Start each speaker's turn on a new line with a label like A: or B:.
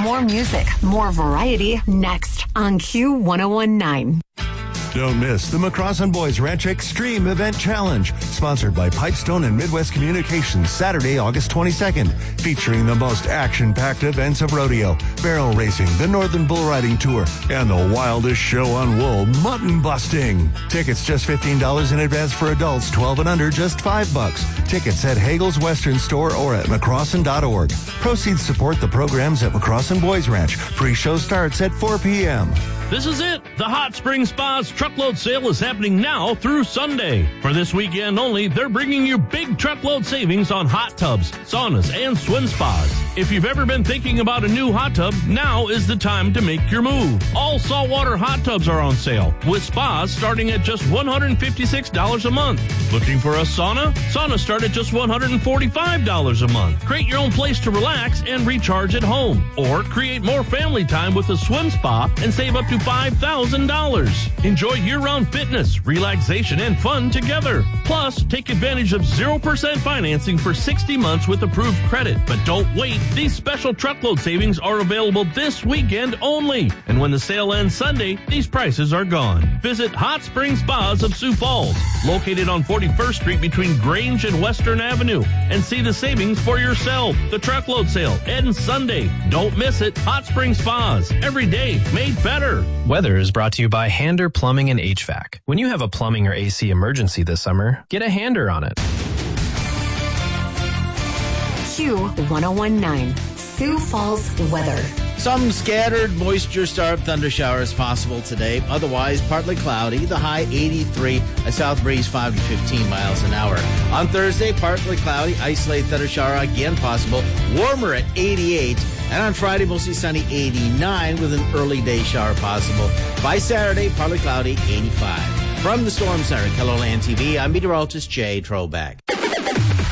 A: More music, more variety, next on Q1019.
B: Don't miss the McCrossin Boys Ranch Extreme Event Challenge, sponsored by Pipestone and Midwest Communications, Saturday, August 22nd, featuring the most action-packed events of rodeo, barrel racing, the Northern Bull Riding Tour, and the wildest show on wool, mutton busting. Tickets just $15 in advance for adults, 12 and under, just $5. Tickets at Hagel's Western Store or at McCrossin.org. Proceeds support the programs at McCrossin Boys Ranch. Pre-show starts at 4 p.m.
C: This is it. The Hot Spring Spa's truckload sale is happening now through Sunday. For this weekend only, they're bringing you big truckload savings on hot tubs, saunas, and swim spas. If you've ever been thinking about a new hot tub, now is the time to make your move. All saltwater hot tubs are on sale, with spas starting at just $156 a month. Looking for a sauna? Saunas start at just $145 a month. Create your own place to relax and recharge at home. Or create more family time with a swim spa and save up to $5,000. Enjoy year-round fitness, relaxation, and fun together. Plus, take advantage of 0% financing for 60 months with approved credit. But don't wait. These special truckload savings are available this weekend only. And when the sale ends Sunday, these prices are gone. Visit Hot Spring Spas of Sioux Falls, located on 41st Street between Grange and Western Avenue, and see the savings for yourself. The truckload sale ends Sunday. Don't miss it. Hot Spring Spas. Every day made better.
D: Weather is brought to you by Hander Plumbing and HVAC. When you have a plumbing or AC emergency this summer, get a Hander on it.
A: Q1019, Sioux Falls weather.
E: Some scattered moisture-starved thunder showers possible today. Otherwise, partly cloudy. The high 83, a south breeze 5 to 15 miles an hour. On Thursday, partly cloudy, isolated thunder shower again possible. Warmer at 88. And on Friday, mostly sunny, 89 with an early day shower possible. By Saturday, partly cloudy, 85. From the Storm Center, KELOLAND TV, I'm meteorologist Jay Troback.